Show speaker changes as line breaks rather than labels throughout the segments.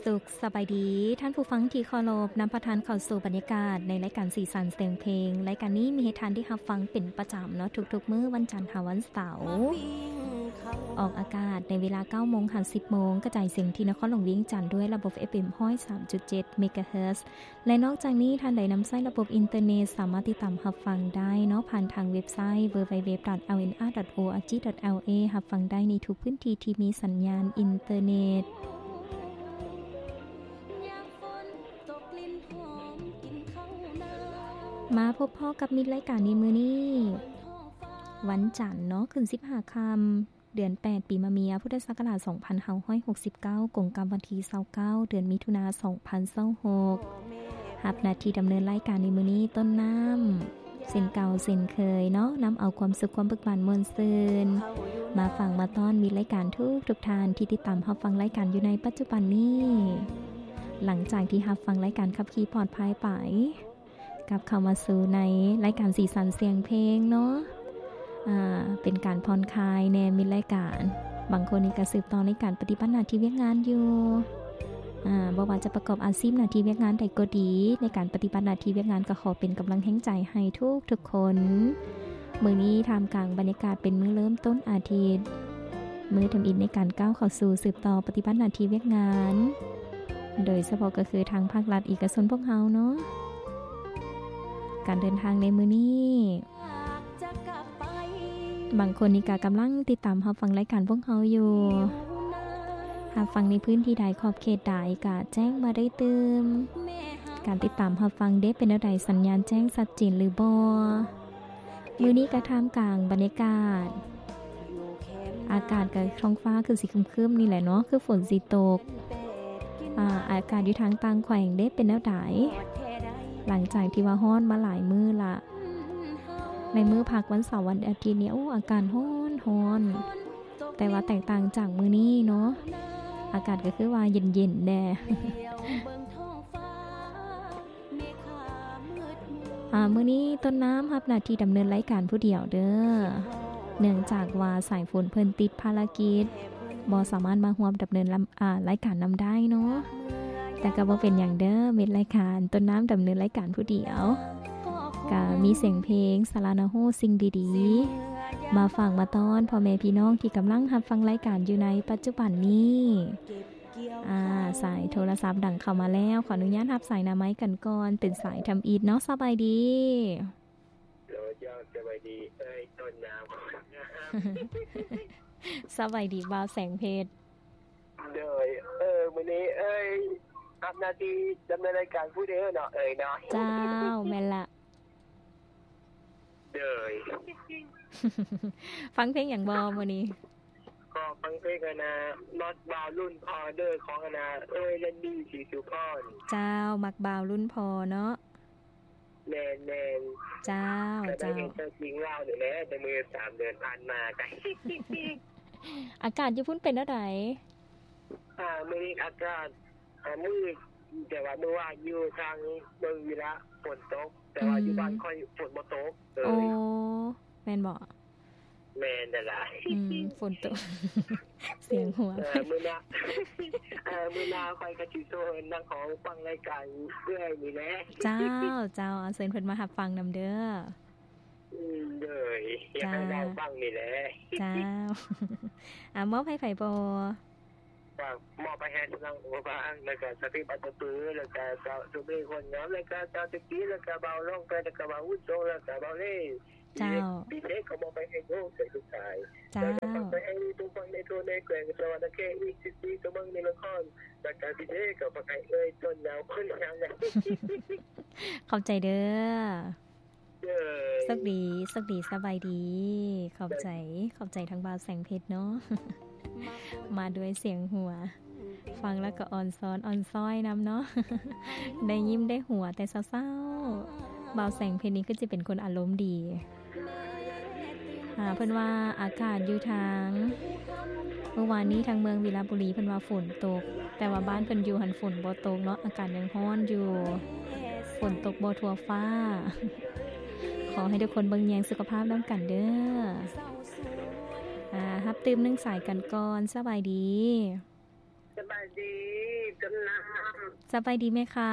สุขสบายดีท่านผู้ฟังที่เคารพนำประทานเข้าสู่บรรยากาศในรายการสีสันเสียงเพลงรายการนี้มีให้ท่านที่รับฟังเป็นประจำเนาะทุกๆมื้อวันจันทร์ถึงวันเสาร์ออกอากาศในเวลา 9:00 น. ถึง 10:00 น. กระจายเสียงที่นครหลวงเวียงจันทน์ด้วยระบบ FM 103.7 เมกะเฮิรตซ์และนอกจากนี้ท่านใดนำใช้ระบบอินเทอร์เน็ตสามารถติดตามรับฟังได้เนาะผ่านทางเว็บไซต์ www.lnr.org.la รับฟังได้ในทุกพื้นที่ที่มีสัญญาณอินเทอร์เน็ตมาพบพ่อกับมิตรรายการในมื้อนี้วันจันทร์เนาะขึ้น15ค่ำเดือน8ปีมะเมียพุทธศักราช2569กงกรรมวันที่29เดือนมิถุนายน2026รับหน้าที่ดำเนินรายการในมื้อนี้ต้นน้ำเส้นเก่าเส้นเคยเนาะนำเอาความสุขความเบิกบานมวลซื่นมาฟังมาต้อนมีรายการทุกท่านที่ติดตามรับฟังรายการอยู่ในปัจจุบันนี้หลังจากที่รับฟังรายการขับขี่ปลอดภัยไปกับเข้ามาสู่ในรายการสีสันเสียงเพลงเนาะเป็นการผ่อนคลายแนวมีรายการบางคนนี่ก็สืบต่อในการปฏิบัติหน้าที่เวียกงานอยู่บ่ว่าจะประกอบอาชีพหน้าที่เวียกงานใดก็ดีในการปฏิบัติหน้าที่เวียกงานก็ขอเป็นกำลังแห่งใจให้ทุกคนมื้อนี้ท่ามกลางบรรยากาศเป็นมื้อเริ่มต้นอาทิตย์มื้อทำอิฐในการก้าวเข้าสู่สืบต่อปฏิบัติหน้าที่เวียกงานโดยเฉพาะก็คือทางภาครัฐเอกชนพวกเฮาเนาะการเดินทางในมื้อนี้บางคนนี่ก็กำลังติดตามรับฟังรายการพวกเฮาอยู่รับฟังในพื้นที่ใดขอบเขตใดก็แจ้งมาได้เติมการติดตามรับฟังได้เป็นใดสัญญาณแจ้งชัดเจนหรือบ่มื้อนี้ก็ท่ามกลางบรรยากาศอากาศกับท้องฟ้าคือสีครึ้มๆนี่แหละเนาะคือฝนสิตกอากาศอยู่ทางต่างแขวงได้เป็นแนวใดหลังจากที่ว่าร้อนมาหลายมื้อละในมื้อพักวันเสาร์วันอาทิตย์นี้อากาศร้อนแต่ว่าแตกต่างจากมื้อนี้เนาะอากาศก็คือว่าเย็นๆแน่ มื้อนี้ต้นน้ำรับหน้าที่ดำเนินรายการผู้เดียวเด้อเนื่องจากว่าสายฝนเพิ่นติดภารกิจบ่สามารถมาร่วมดำเนินรายการนำได้เนาะแต่ก็บ่เป็นหยังเด้อเม็ดรายการต้นน้ำดำเนินรายการผู้เดียวก็มีเสียงเพลงสารนาโฮสิ่งดีๆมาฟังมาต้อนพ่อแม่พี่น้องที่กำลังรับฟังรายการอยู่ในปัจจุบันนี้สายโทรศัพท์ดังเข้ามาแล้วขออนุญาตรับสายหน้าไม้กันก่อนเป็นสายทำอีทเนาะสบายดี
สบายดีต้นน้
ำสบายดีบ่าวแสงเพชร
โดยมื้อนี้รับหน้าที่ดำเนินรายการผู้เดียวเนาะเนาะ
เจ้าแม่นละ
โดย
ฟังเพลงอย่างบ่มื้อนี้
ก็ฟังเพลงนะน็อตบาวรุ่นพอเด้อของนะเล่นดีสีสุพร
เจ้ามักบ่าวรุ่นพอเนาะ
แม่น
เจ้า
แต่ยังจะจริงเล่าอยู่แหละแต่มื้อ3เดือนผ่านมาไกล
อากาศอยู่พุ่นเป็นจังได๋
มื้อนี้อากาศมืดแต่ว่าเมื่อวานอยู่ทางเมืองวีระฝนตกแต่ว่าอยู่บ้านค่อยฝนบ่ตก
โอ้แม่นบ่
แม่นนั่นล่ะ
ฝนตกเสียงหัว
มื้อหน้าค่อยก็สิโซนนั่งขอฟังรายการเรื่อยนี่แหละ
เจ้าเชิญเพิ่นมารับฟังนำเด้อ
เด้ออยากให้ได้ฟังนี่แหละ
เจ้ามอบให้ไผบ่
มอบไปให้น้องบ้างแล้วก็สติปัฏฐานแล้วก็สุเมฆคนน้ำแล้วก็เจ้าตะกี้แล้วก็เบาลงไปแล้วก็เบาอุ้นโซแล้วก็เบาเล่
เจ้า
พี่เล็กก็มองไปให้โง่ใส่ทุกสายแล้วก็ไปให้ทุกคนในโทรในแกว่งสวัสดิ์แค่อีก14ก็มั่งในละครแล้วก็พี่เล็กก็ไปให้ต้นยาวขึ้นยาวนะ
ขอบใจเด้อสักดีสบายดีขอบใจทั้งบ่าวแสงเพชรเนาะมาด้วยเสียงหัวฟังแล้วก็อ่อนซ้อนอ่อนซ้อยนำเนาะได้ยิ้มได้หัวแต่เศร้าๆบ่าวแสงเพชรนี้ก็จะเป็นคนอารมณ์ดีเพิ่นว่าอากาศอยู่ทางเมื่อวานนี้ทางเมืองวิฬาบุรีเพิ่นว่าฝนตกแต่ว่าบ้านเพิ่นอยู่หันฝนบ่ตกเนาะอากาศยังร้อนอยู่ฝนตกบ่ทั่วฟ้าขอให้ทุกคนเบิ่งแยงสุขภาพนำกันเด้อฮับตื่ม1สายกันก่อนสบายดี
สบายดีจนน้
ำสบายดีไหมค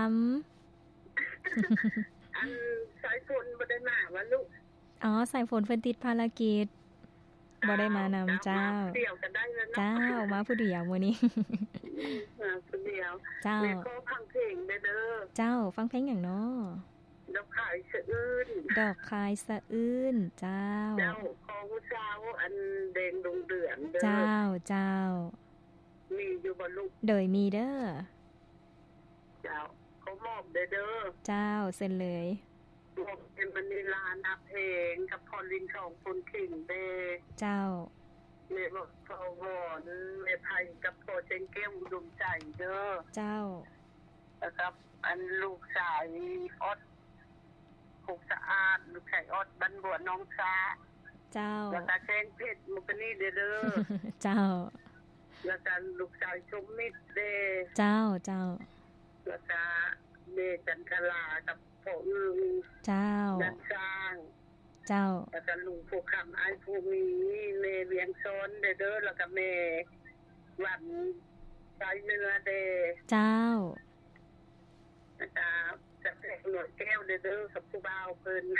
ำอันสายฝนบ่ได้มาวะลูก
อ๋อสายฝนเพิ่นติดภารกิจบ่ได้มานำเจ้า
เดี่ยวกันได้แล้วเนาะ
เจ้ามาผู้เดียวมื้อนี้
มาผู้เดียว
เจ้า
ขอฟังเพลงเด้อ
เจ้าฟังเพลงหยังเนาะ
ดอกคายสะอื้น
ดอกคายสะอื้นเจ้า
ของผู้สาวอันแดงดงเดือนเด้อ
เจ้า
มีอยู่บ่ลูก
โดยมีเด้อ
เจ้าเขามอบเด้อ
เจ้าเซ็นเลย
บอกเป็นมณีลานับเพลงกับพรลินของคนขิงเด้
เจ้า
แม่บอกพอวอนแม่ไทยกับพ่อเจงแก้วดุมใจเด้อ
เจ้า
นะครับอันลูกชายออดผูกสะอาดลูกชายออดบันบวชน้องซา
เจ้า
แล้วก็แจ้งเพชรมุกนี่เด้อ
เจ้า
แล้วก็ลูกชายชมมิตรเด้
เจ้า
แล้วก็เมจันทรากับพ่ออึง
เจ้า
ดันสร้าง
เจ้า
แล้วก็ลุงผู้คำไอ้ผู้มีเมเวียงซ้อนเด้อแล้วก็เมวันสายเนื้อเด้
เจ้า
นะครับจะแจกหน่วยแก้วเด้อกับผู้บ่าวเพิ่น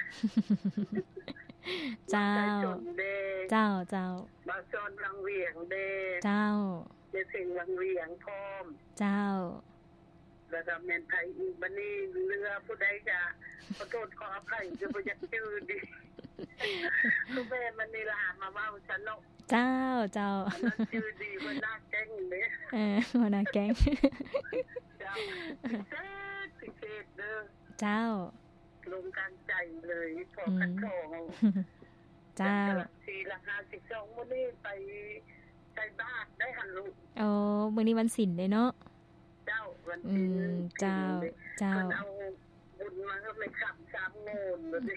เจ้าบ่าว
ซ้อนวังเวียงเด้
เจ้า
เด้ถึงวังเวียงพร้อม
เจ้า
แล้วก็แม่นไทยอีกบัดนี้เรือผู้ใดจะขอโทษขออภัยจะบ่อยากชื่อดิคือแม่มันนี่ล่ะมาเว้าฉันเนาะ
เจ้า
ชื่อดีว่าน่าแก๊งเด้
ว่าน่าแก๊ง
เจ้าพิเศษเด้อ
เจ้า
ลงกลางใจเลยพอคันทอง
เจ้า
4ละ52มื้อนี้ไปใส่บาตรได้หั่นลูก
อ๋อมื้อนี้วันศีลเด้เนาะ
เจ้าวันศีล
เจ้า
เอาบุญมาให้ขับ3โมงเลย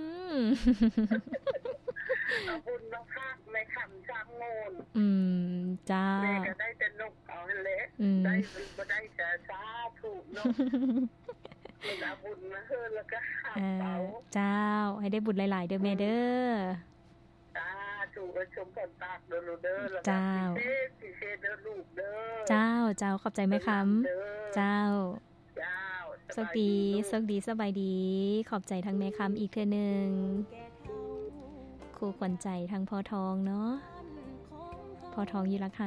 เอาบุญมาคักไม่ขับ3โมง
เจ้า
แม่ก็ได้แต่นกเอาหั่นแหละได้บ่ได้แต่สาธุเนาะเอาบุญมาเฮ็ดแล้วก็ขับเอา
เจ้าให้ได้บุญหลายๆเด้อแม่เด้อ
ถูกชมผลปากเด้อแล้วก็พิเศษเด้อลูกเด้อ
เจ้าขอบใจแม่คำเจ้าโชคดีสบายดีขอบใจทั้งแม่คำอีกเทื่อนึงครูขวัญใจทั้งพ่อทองเนาะพ่อทองอยู่ราคา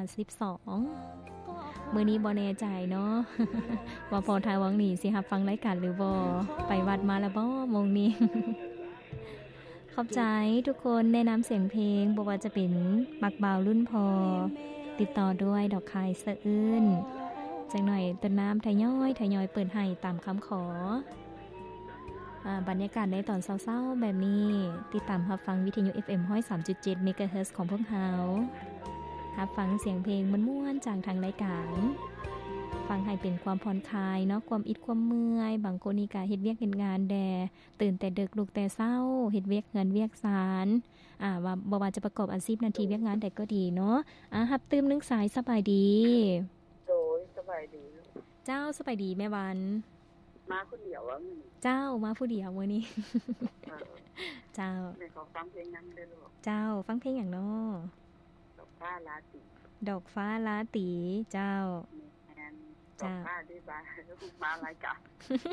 12มื้อนี้บ่แน่ใจเนาะว่าพอทายวังนี่สิรับฟังรายการหรือบ่ไปวัดมาแล้วบ่มงนี้ขอบใจทุกคนแนะนำเสียงเพลงบ่ว่าจะเป็นมักบ่าวรุ่นพอติดต่อด้วยดอกคายสะอื้นจังหน่อยต้นน้ำทยอยเปิดให้ตามคำขอบรรยากาศในตอนเศร้าๆแบบนี้ติดตามรับฟังวิทยุ FM 103.7 MHz ของพวกเรารับฟังเสียงเพลงม่วนๆจากทางรายการฟังให้เป็นความผ่อนคลายเนาะความอิดความเมื่อยบางคนนี่ก็เฮ็ดเวียกเฮ็ดงานแดตื่นแต่ดึกลุกแต่เช้าเฮ็ดเวียกเงินเวียกสารว่าบ่ว่าจะประกอบอาชีพหน้าที่เวียกงานใดก็ดีเนาะรับตื่มนึงสายสบายดี
โดยสบายดี
เจ้าสบายดีแม่วัน
มาคนเดียว
เจ้ามาผู้เดียวมื้อนี้เจ้า
แม่ขอฟังเพลงนั้นได้ลูก
เจ้าฟังเพลงหยังเนาะ
ดอกฟ้าลา
ตีเจ้า
ดอกฟ้าดีบ่มาหลายกะ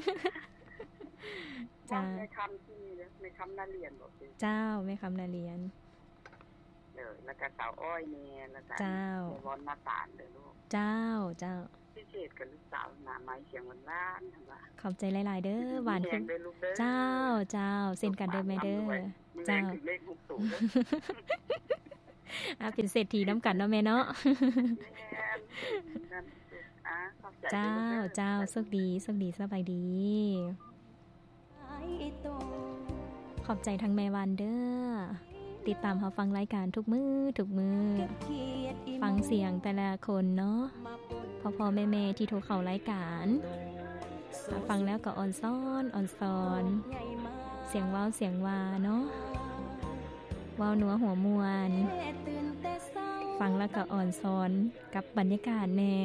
เจ้าในคำที่ในคำนาเรียนบอก
เจ้าไม่คำนาเรียน
แล้วก็สาวอ้อยเนี่ยแล้วก็
เจ้า
บอลมาตานเด้อลูก
เจ้า
พิเศษกับลูกสาวหน้าไม้เสียงหวานๆหั่นว่า
ขอบใจหลายๆเด้อหวานขึ้นเจ้าเซ็นกันเด้อแม่เด้อเจ้า
เลขสูง
เป็นเศรษฐีน้ำกันเนาะแม่เนาะเจ้าโชคดีสบายดีขอบใจทั้งแม่วันเด้อติดตามเฮาฟังรายการทุกมื้อฟังเสียงแต่ละคนเนาะพ่อๆแม่ๆที่โทรเข้ารายการฟังแล้วก็อ่อนซ้อนเสียงว้าวเสียงวาเนาะว้าวนัวหัวมวนฟังแล้วก็อ่อนซ้อนกับบรรยากาศแน่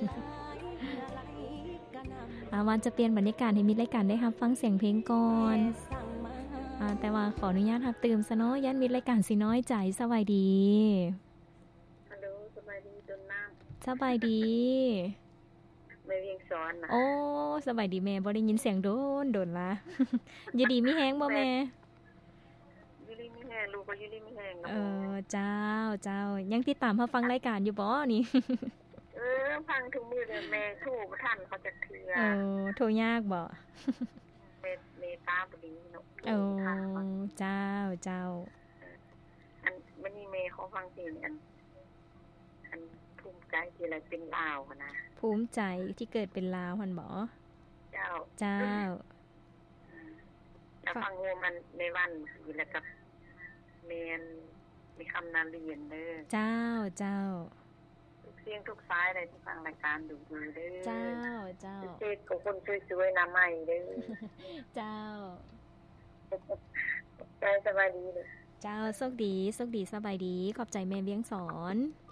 วันจะเปลี่ยนบรรยากาศให้มีรายการได้รับฟังเสียงเพลงก่อนแต่ว่าขออนุญาตรับตื่มซะเนาะยันมีรายการสิน้อยใจสบายดี
ฮัลโหลสบายดีจนน้
ำสบายดี
ม
สอนน่ะ
โอ้สบายดีแม่บ่ได้ยินเสียงโดนละ อยู่ดีมีแฮงบ่แม่
อยู่ดีมีแฮงลูกก็อยู่ดีมีแฮง
เจ้ายังติดตามเฮาฟังรายการอยู่บ่นี่
ฟังทุกมื้อเลยแม่โทรบ่ทันเขาจะเทื่อ
โทรยากบ่
เมตาบ่ดีเนาะ
เจ้า
อันมันนี่แม่เขาฟังเพลงอันภูมิใจที่อะไรเป็นลาวนะ
ภูมิใจที่เกิดเป็นลาวหั่นบ่
เจ้าแล้วฟังวงมันในวันอยู่แล้วกับแม่นมีคำนาเรียนเด้อ
เจ้า
ทุกเสียงทุกสายเลยที่ฟังรายการดูเด้อ
เจ้า
เฮ็ดกับคนสวยๆหน้าใหม่เด้อ
เจ้า
ใจสบายดีเด้อ
เจ้าโชคดีสบายดีขอบใจแม่เวียงสอน